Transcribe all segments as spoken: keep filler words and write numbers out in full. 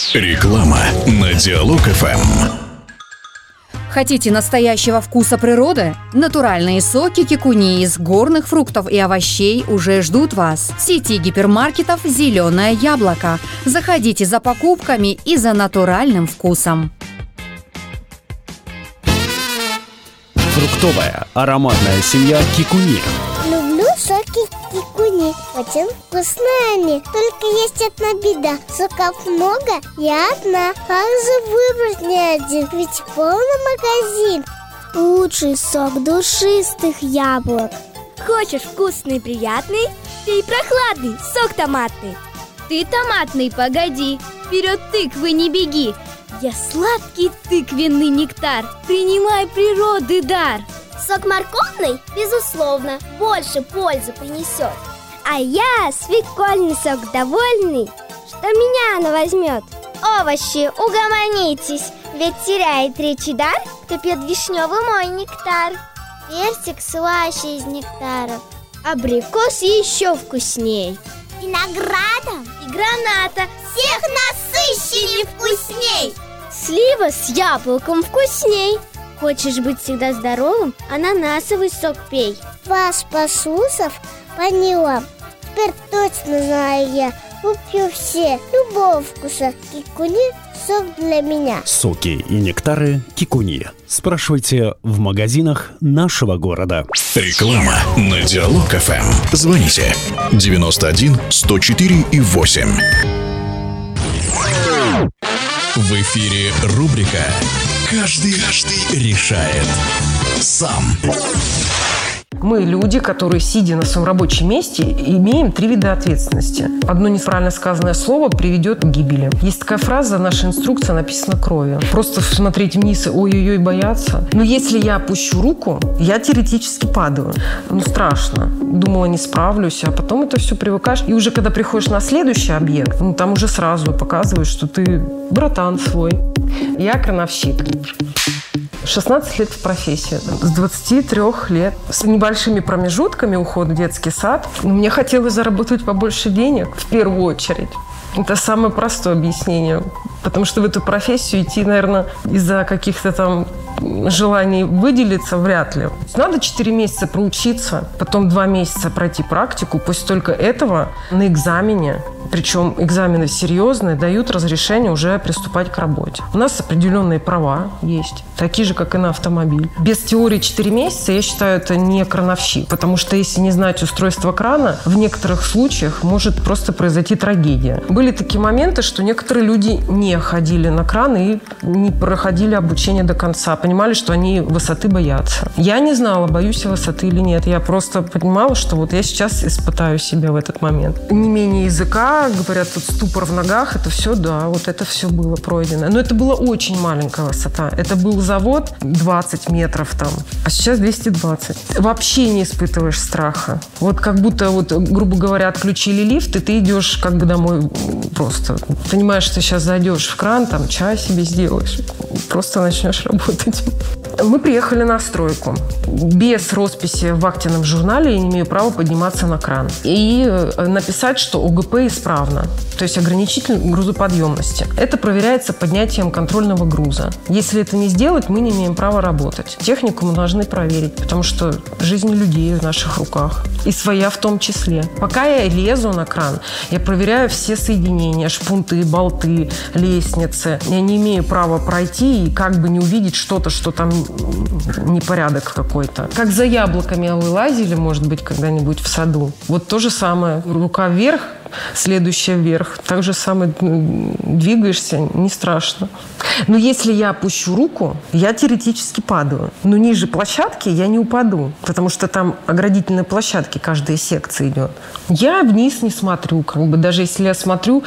Реклама на Диалог эф эм. Хотите настоящего вкуса природы? Натуральные соки кикуни из горных фруктов и овощей уже ждут вас. В сети гипермаркетов «Зеленое яблоко». Заходите за покупками и за натуральным вкусом. Фруктовая ароматная семья кикуни. Люблю соки кикуни. Очень вкусные они. Только есть одна беда. Соков много, я одна. Как же выбрать не один? Ведь полный магазин. Лучший сок душистых яблок. Хочешь вкусный и приятный? Пей прохладный сок томатный. Ты томатный, погоди. Вперед тыквы не беги. Я сладкий тыквенный нектар. Принимай природы дар. Сок морковный, безусловно, больше пользы принесет. А я свекольный сок довольный, что меня она возьмет. Овощи, угомонитесь, ведь теряет речи дар, кто пьет вишневый мой нектар. Персик слаще из нектаров, абрикос еще вкусней. Виноградом и граната всех насыщеннее вкусней. Слива с яблоком вкусней. Хочешь быть всегда здоровым? Ананасовый сок пей. Вас, посусов, поняла. Теперь точно знаю я. Куплю все, любого вкуса. Кикуни – сок для меня. Соки и нектары кикуни. Спрашивайте в магазинах нашего города. Реклама на Диалог эф эм. Звоните девяносто один сто четыре и восемь. В эфире рубрика «Каждый, каждый решает сам». Мы люди, которые, сидя на своем рабочем месте, имеем три вида ответственности. Одно неправильно сказанное слово приведет к гибели. Есть такая фраза, наша инструкция написана кровью. Просто смотреть вниз и ой-ой-ой бояться. Но если я опущу руку, я теоретически падаю. Ну, страшно. Думала, не справлюсь, а потом это все привыкаешь. И уже когда приходишь на следующий объект, ну, там уже сразу показывают, что ты братан свой. Я крановщик. шестнадцать лет в профессии. С двадцати трёх лет. С небольшими промежутками ухода в детский сад. Но мне хотелось заработать побольше денег, в первую очередь. Это самое простое объяснение. Потому что в эту профессию идти, наверное, из-за каких-то там желаний выделиться вряд ли. Надо четыре месяца проучиться, потом два месяца пройти практику. После только этого на экзамене, причем экзамены серьезные, дают разрешение уже приступать к работе. У нас определенные права есть, такие же, как и на автомобиль. Без теории четыре месяца, я считаю, это не крановщик, потому что если не знать устройство крана, в некоторых случаях может просто произойти трагедия. Были такие моменты, что некоторые люди не ходили на кран и не проходили обучение до конца, понимали, что они высоты боятся. Я не знала, боюсь я высоты или нет. Я просто понимала, что вот я сейчас испытаю себя в этот момент. Не менее языка, говорят, тут ступор в ногах, это все, да, вот это все было пройдено. Но это была очень маленькая высота. Это был завод двадцать метров там, а сейчас двести двадцать. Вообще не испытываешь страха. Вот как будто, вот, грубо говоря, отключили лифт, и ты идешь как бы домой просто. Понимаешь, что сейчас зайдешь в кран, там чай себе сделаешь, просто начнешь работать. Мы приехали на стройку. Без росписи в актовом журнале я не имею права подниматься на кран. И написать, что ОГП исправно, то есть ограничитель грузоподъемности. Это проверяется поднятием контрольного груза. Если это не сделать, мы не имеем права работать. Технику мы должны проверить, потому что жизнь людей в наших руках. И своя в том числе. Пока я лезу на кран, я проверяю все соединения, шпунты, болты, лестницы. Я не имею права пройти и как бы не увидеть что-то, что там непорядок какой-то. Как за яблоками вы лазили, может быть, когда-нибудь в саду. Вот то же самое. Рука вверх, следующая вверх. Так же самое двигаешься, не страшно. Но если я опущу руку, я теоретически падаю. Но ниже площадки я не упаду, потому что там оградительные площадки, каждая секция идет. Я вниз не смотрю, как бы даже если я смотрю,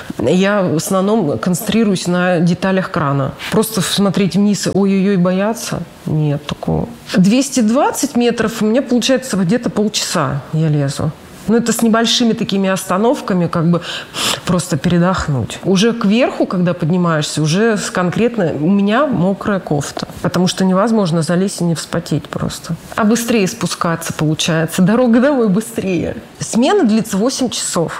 я в основном концентрируюсь на деталях крана. Просто смотреть вниз и ой-ой-ой бояться, нет такого. двести двадцать метров у меня получается где-то полчаса я лезу. Но это с небольшими такими остановками, как бы просто передохнуть. Уже кверху, когда поднимаешься, уже конкретно у меня мокрая кофта. Потому что невозможно залезть и не вспотеть просто. А быстрее спускаться получается. Дорога домой быстрее. Смена длится восемь часов.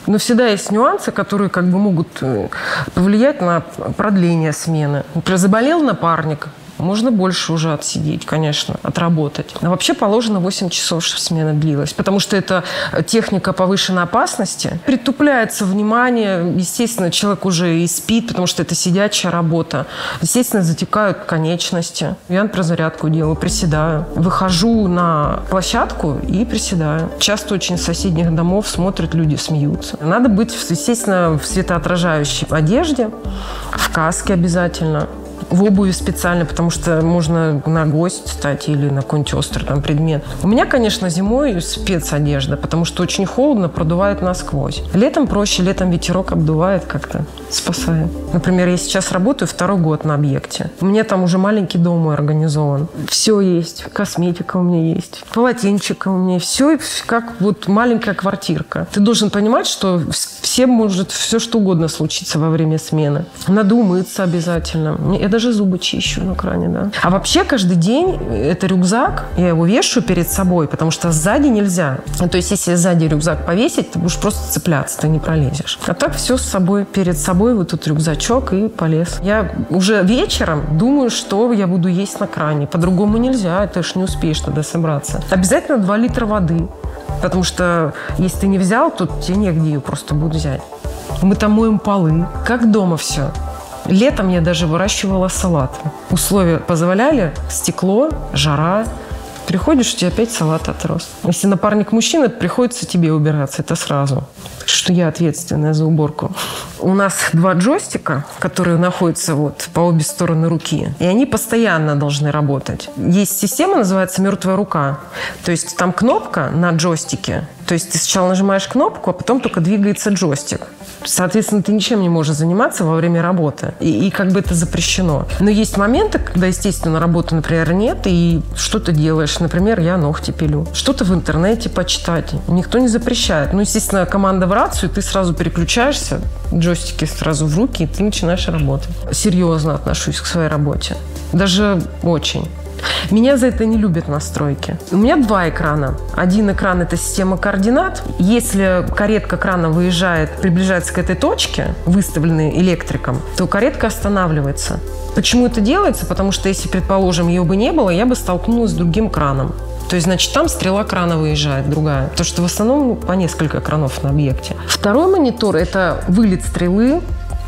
Но всегда есть нюансы, которые как бы могут повлиять на продление смены. Например, заболел напарник, можно больше уже отсидеть, конечно, отработать. Но вообще положено восемь часов, чтобы смена длилась, потому что это техника повышенной опасности. Притупляется внимание, естественно, человек уже и спит, потому что это сидячая работа. Естественно, затекают конечности. Я, например, зарядку делаю, приседаю. Выхожу на площадку и приседаю. Часто очень с соседних домов смотрят люди, смеются. Надо быть, естественно, в светоотражающей одежде, в каске обязательно. В обуви специально, потому что можно на гвоздь стать или на какой-нибудь острый там предмет. У меня, конечно, зимой спецодежда, потому что очень холодно, продувает насквозь. Летом проще, летом ветерок обдувает как-то, спасает. Например, я сейчас работаю второй год на объекте. У меня там уже маленький дом мой организован. Все есть. Косметика у меня есть. Полотенчика у меня. Все как вот маленькая квартирка. Ты должен понимать, что всем может все что угодно случиться во время смены. Надо умыться обязательно. Я даже зубы чищу на кране, да. А вообще каждый день это рюкзак, я его вешаю перед собой, потому что сзади нельзя. То есть если сзади рюкзак повесить, ты будешь просто цепляться, ты не пролезешь. А так все с собой, перед собой вот тут рюкзачок и полез. Я уже вечером думаю, что я буду есть на кране. По-другому нельзя, ты ж не успеешь тогда собраться. Обязательно два литра воды, потому что если ты не взял, то тебе негде ее просто будет взять. Мы там моем полы, как дома все. Летом я даже выращивала салат. Условия позволяли, стекло, жара. Приходишь, у тебя опять салат отрос. Если напарник мужчина, приходится тебе убираться, это сразу. Что я ответственная за уборку. У нас два джойстика, которые находятся вот по обе стороны руки, и они постоянно должны работать. Есть система, называется «Мертвая рука». То есть там кнопка на джойстике. То есть ты сначала нажимаешь кнопку, а потом только двигается джойстик. Соответственно, ты ничем не можешь заниматься во время работы. И, и как бы это запрещено. Но есть моменты, когда, естественно, работы, например, нет, и что ты делаешь. Например, я ногти пилю. Что-то в интернете почитать. Никто не запрещает. Ну, естественно, команда в рацию, ты сразу переключаешься, джойстики сразу в руки, и ты начинаешь работать. Серьезно отношусь к своей работе. Даже очень. Меня за это не любят настройки. У меня два экрана. Один экран – это система координат. Если каретка крана выезжает, приближается к этой точке, выставленной электриком, то каретка останавливается. Почему это делается? Потому что если, предположим, ее бы не было, я бы столкнулась с другим краном. То есть, значит, там стрела крана выезжает, другая. Потому что в основном по несколько кранов на объекте. Второй монитор – это вылет стрелы,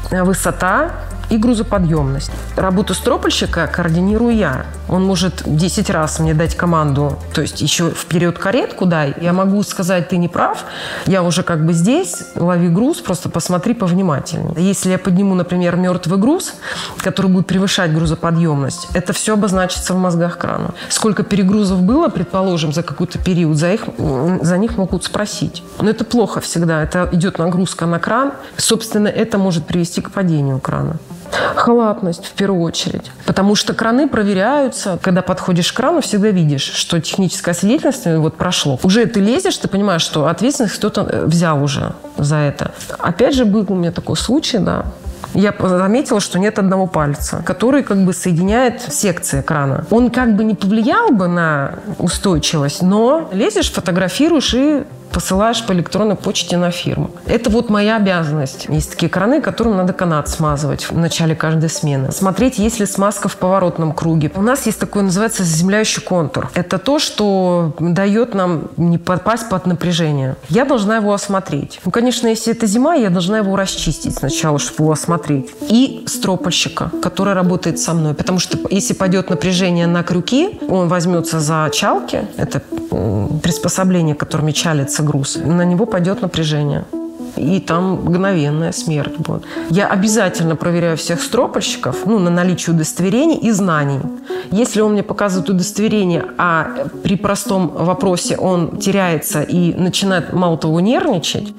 высота и грузоподъемность. Работу стропольщика координирую я. Он может десять раз мне дать команду, то есть еще вперед каретку дай. Я могу сказать, ты не прав, я уже как бы здесь, лови груз, просто посмотри повнимательнее. Если я подниму, например, мертвый груз, который будет превышать грузоподъемность, это все обозначится в мозгах крана. Сколько перегрузов было, предположим, за какой-то период, за, их, за них могут спросить. Но это плохо всегда, это идет нагрузка на кран. Собственно, это может привести к падению крана. Халатность в первую очередь. Потому что краны проверяются. Когда подходишь к крану, всегда видишь, что техническое свидетельство вот прошло. Уже ты лезешь, ты понимаешь, что ответственность кто-то взял уже за это. Опять же, был у меня такой случай, да. Я заметила, что нет одного пальца, который как бы соединяет секции крана. Он как бы не повлиял бы на устойчивость, но лезешь, фотографируешь и посылаешь по электронной почте на фирму. Это вот моя обязанность. Есть такие краны, которым надо канат смазывать в начале каждой смены. Смотреть, есть ли смазка в поворотном круге. У нас есть такой, называется, заземляющий контур. Это то, что дает нам не попасть под напряжение. Я должна его осмотреть. Ну, конечно, если это зима, я должна его расчистить сначала, чтобы его осмотреть. И стропольщика, который работает со мной. Потому что если пойдет напряжение на крюки, он возьмется за чалки. Это приспособление, которыми чалится груз, на него пойдет напряжение. И там мгновенная смерть будет. Я обязательно проверяю всех стропольщиков, ну, на наличие удостоверений и знаний. Если он мне показывает удостоверение, а при простом вопросе он теряется и начинает, мало того, нервничать,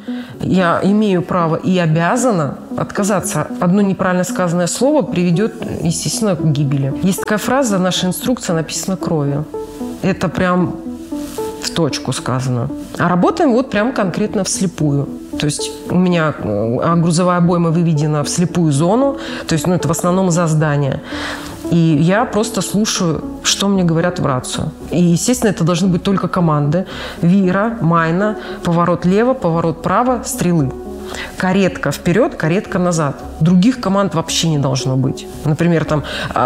я имею право и обязана отказаться. Одно неправильно сказанное слово приведет, естественно, к гибели. Есть такая фраза, наша инструкция написана кровью. Это прям в точку сказано. А работаем вот прям конкретно вслепую. То есть у меня грузовая обойма выведена в слепую зону, то есть ну, это в основном за здание. И я просто слушаю, что мне говорят в рацию. И, естественно, это должны быть только команды. Вира, майна, поворот лево, поворот право, стрелы. каретка вперед, каретка назад. Других команд вообще не должно быть. Например, там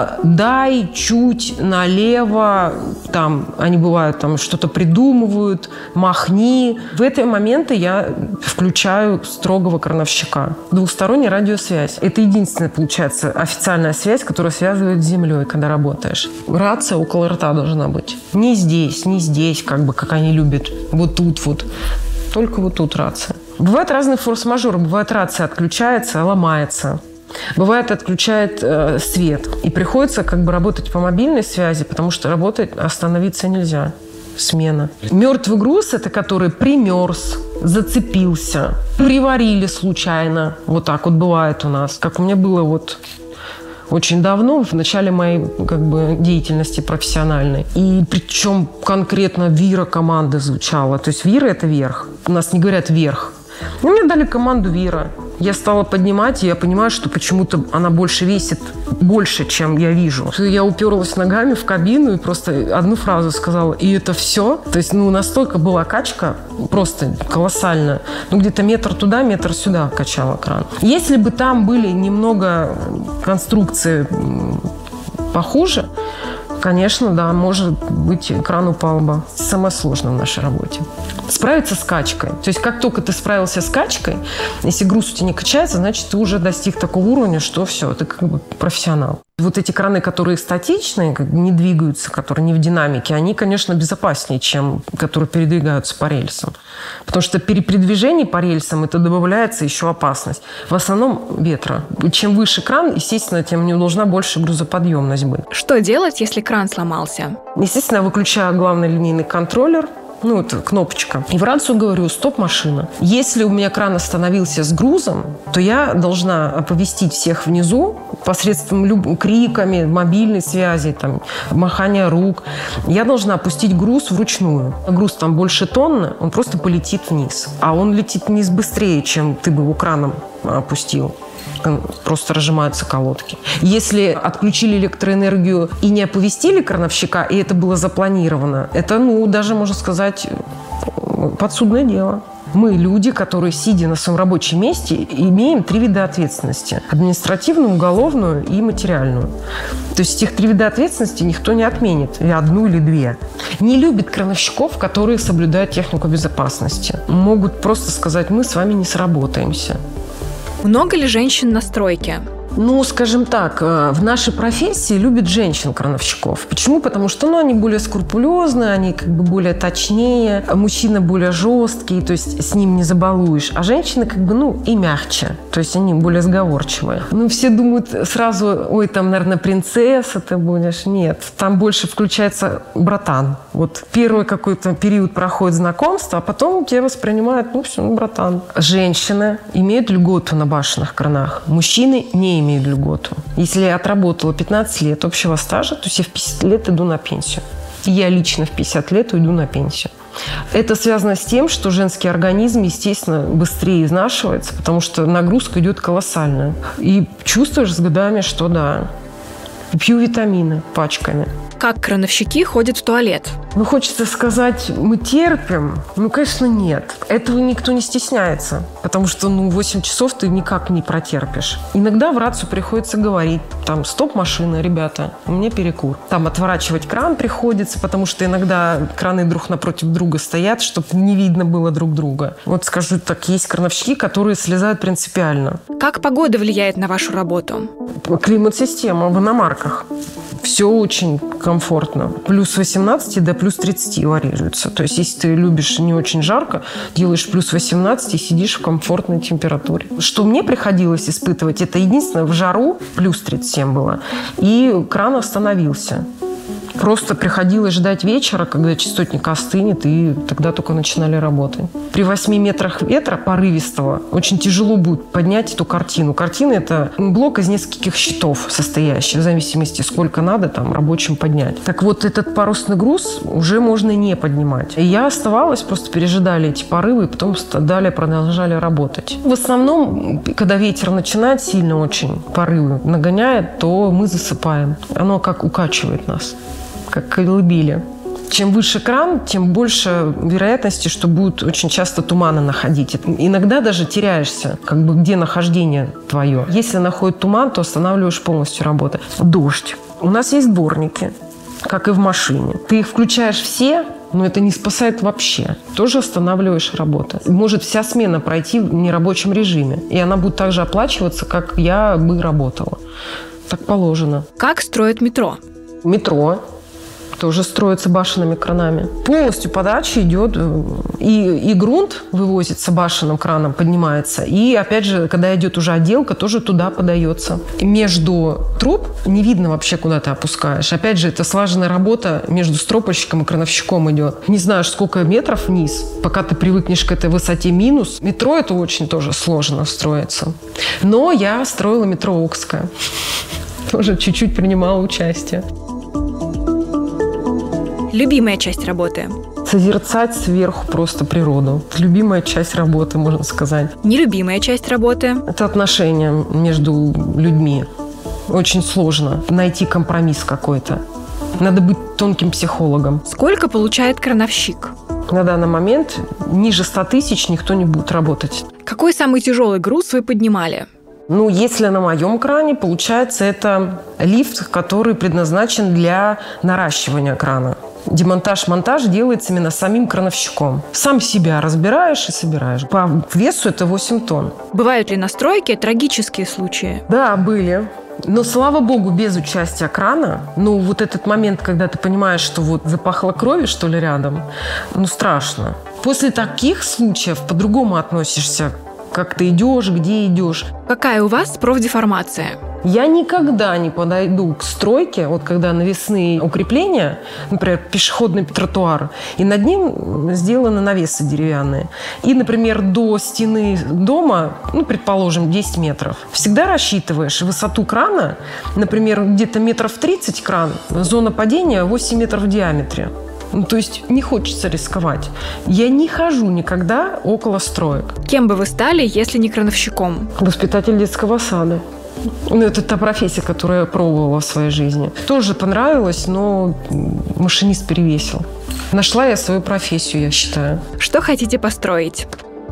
дай чуть налево, там они бывают, там что-то придумывают, махни. В эти моменты я включаю строгого крановщика. Двухсторонняя радиосвязь. Это единственная, получается, официальная связь, которая связывает с землей, когда работаешь. Рация около рта должна быть. Не здесь, не здесь, как бы, как они любят. Вот тут вот. Только вот тут рация. Бывают разные форс-мажоры. Бывает, рация отключается, ломается. Бывает, отключает э, свет. И приходится как бы работать по мобильной связи, потому что работать, остановиться нельзя. Смена. Мертвый груз – это который примерз, зацепился, приварили случайно. Вот так вот бывает у нас. Как у меня было вот очень давно, в начале моей как бы деятельности профессиональной. И причем конкретно Вира команда звучала. То есть Вира – это верх. У нас не говорят верх. И мне дали команду Вира. Я стала поднимать, и я понимаю, что почему-то она больше весит, больше, чем я вижу. Я уперлась ногами в кабину и просто одну фразу сказала, и это все. То есть, ну, настолько была качка, просто колоссальная. Ну, где-то метр туда, метр сюда качала кран. Если бы там были немного конструкции похуже, конечно, да, может быть, кран упал бы. Самое сложное в нашей работе. Справиться с качкой. То есть, как только ты справился с качкой, если груз у тебя не качается, значит, ты уже достиг такого уровня, что все, ты как бы профессионал. Вот эти краны, которые статичные, не двигаются, которые не в динамике, они, конечно, безопаснее, чем которые передвигаются по рельсам. Потому что при передвижении по рельсам это добавляется еще опасность. В основном ветра. Чем выше кран, естественно, тем не должна больше грузоподъемность быть. Что делать, если кран сломался? Естественно, я выключаю главный линейный контроллер. Ну, это кнопочка. И в рацию говорю: стоп, машина. Если у меня кран остановился с грузом, то я должна оповестить всех внизу посредством люб... криками, мобильной связи, там, махания рук. Я должна опустить груз вручную. Груз там больше тонны, он просто полетит вниз. А он летит вниз быстрее, чем ты бы его краном опустил. Просто разжимаются колодки. Если отключили электроэнергию и не оповестили крановщика, и это было запланировано, это, ну, даже, можно сказать, подсудное дело. Мы, люди, которые, сидя на своем рабочем месте, имеем три вида ответственности. Административную, уголовную и материальную. То есть этих три вида ответственности никто не отменит. Или одну, или две. Не любят крановщиков, которые соблюдают технику безопасности. Могут просто сказать: мы с вами не сработаемся. Много ли женщин на стройке? Ну, скажем так, в нашей профессии любят женщин-крановщиков. Почему? Потому что, ну, они более скрупулезные, они как бы более точнее, мужчина более жесткий, то есть с ним не забалуешь. А женщины как бы, ну, и мягче, то есть они более сговорчивые. Ну, все думают сразу: ой, там, наверное, принцесса ты будешь. Нет, там больше включается братан. Вот первый какой-то период проходит знакомства, а потом тебя воспринимают: ну, все, ну, братан. Женщины имеют льготу на башенных кранах, мужчины не имеют льготу. Если я отработала пятнадцать лет общего стажа, то я в пятьдесят лет иду на пенсию. И я лично в пятьдесят лет уйду на пенсию. Это связано с тем, что женский организм, естественно, быстрее изнашивается, потому что нагрузка идет колоссальная. И чувствуешь с годами, что да, пью витамины пачками. Как крановщики ходят в туалет? Ну, хочется сказать, мы терпим. Ну, конечно, нет. Этого никто не стесняется. Потому что, ну, восемь часов ты никак не протерпишь. Иногда в рацию приходится говорить: там, стоп, машина, ребята, у меня перекур. Там отворачивать кран приходится, потому что иногда краны друг напротив друга стоят, чтобы не видно было друг друга. Вот скажу так, есть крановщики, которые слезают принципиально. Как погода влияет на вашу работу? Климат-система в иномарках. Все очень комфортно. Плюс восемнадцать до плюс тридцать варьируется. То есть, если ты любишь не очень жарко, делаешь плюс восемнадцать и сидишь в комфортной температуре. Что мне приходилось испытывать, это единственное, в жару плюс тридцать семь было, и кран остановился. Просто приходилось ждать вечера, когда частотник остынет, и тогда только начинали работать. При восьми метрах ветра порывистого очень тяжело будет поднять эту картину. Картина – это блок из нескольких щитов состоящий, в зависимости, сколько надо там рабочим поднять. Так вот, этот парусный груз уже можно не поднимать. И я оставалась, просто пережидали эти порывы, и потом далее продолжали работать. В основном, когда ветер начинает сильно очень порывы нагоняет, то мы засыпаем. Оно как укачивает нас, как колыбели. Чем выше кран, тем больше вероятности, что будут очень часто туманы находить. Иногда даже теряешься, как бы где нахождение твое. Если находит туман, то останавливаешь полностью работу. Дождь. У нас есть дворники, как и в машине. Ты их включаешь все, но это не спасает вообще. Тоже останавливаешь работу. Может вся смена пройти в нерабочем режиме. И она будет так же оплачиваться, как я бы работала. Так положено. Как строят метро? Метро тоже строится башенными кранами. Полностью подача идет, и, и грунт вывозится башенным краном, поднимается. И, опять же, когда идет уже отделка, тоже туда подается. И между труб не видно вообще, куда ты опускаешь. Опять же, это слаженная работа между стропольщиком и крановщиком идет. Не знаешь, сколько метров вниз, пока ты привыкнешь к этой высоте минус. Метро это очень тоже сложно строится. Но я строила метро Окское. Тоже чуть-чуть принимала участие. Любимая часть работы? Созерцать сверху просто природу. Любимая часть работы, можно сказать. Нелюбимая часть работы? Это отношения между людьми. Очень сложно найти компромисс какой-то. Надо быть тонким психологом. Сколько получает крановщик? На данный момент ниже ста тысяч никто не будет работать. Какой самый тяжелый груз вы поднимали? Ну, если на моем кране, получается, это лифт, который предназначен для наращивания крана. Демонтаж-монтаж делается именно самим крановщиком. Сам себя разбираешь и собираешь. По весу это восемь тонн. Бывают ли на стройке трагические случаи? Да, были. Но, слава богу, без участия крана. Ну, вот этот момент, когда ты понимаешь, что вот запахло крови, что ли, рядом, ну, страшно. После таких случаев по-другому относишься. Как ты идешь, где идешь. Какая у вас профдеформация? Я никогда не подойду к стройке, вот когда навесные укрепления, например, пешеходный тротуар, и над ним сделаны навесы деревянные. И, например, до стены дома, ну, предположим, десять метров. Всегда рассчитываешь высоту крана, например, где-то метров тридцать кран, зона падения восемь метров в диаметре. Ну, то есть не хочется рисковать. Я не хожу никогда около строек. Кем бы вы стали, если не крановщиком? Воспитатель детского сада. Ну, это та профессия, которую я пробовала в своей жизни. Тоже понравилось, но машинист перевесил. Нашла я свою профессию, я считаю. Что хотите построить?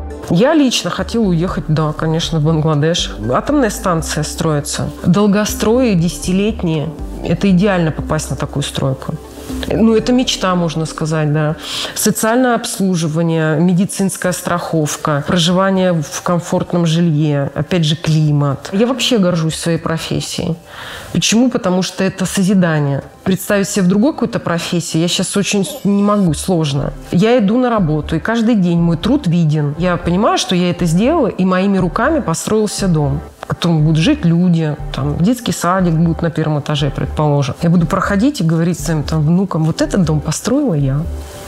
Я лично хотела уехать, да, конечно, в Бангладеш. Атомная станция строится. Долгострои, десятилетние. Это идеально попасть на такую стройку. Ну, это мечта, можно сказать, да. Социальное обслуживание, медицинская страховка, проживание в комфортном жилье, опять же, климат. Я вообще горжусь своей профессией. Почему? Потому что это созидание. Представить себе в другой какой-то профессии я сейчас очень не могу, сложно. Я иду на работу, и каждый день мой труд виден. Я понимаю, что я это сделала, и моими руками построился дом, в котором будут жить люди, там, детский садик будет на первом этаже, предположим. Я буду проходить и говорить своим там, внукам, вот этот дом построила я.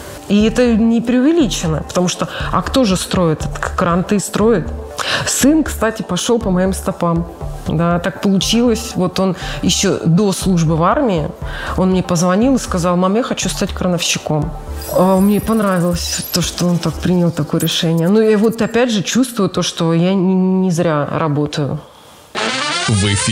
И это не преувеличено, потому что, а кто же строит? Кранты строит. Сын, кстати, пошел по моим стопам. Да, так получилось. Вот он еще до службы в армии, он мне позвонил и сказал: мам, я хочу стать крановщиком. А мне понравилось то, что он так принял такое решение. Ну и вот опять же чувствую то, что я не, не зря работаю. В эфире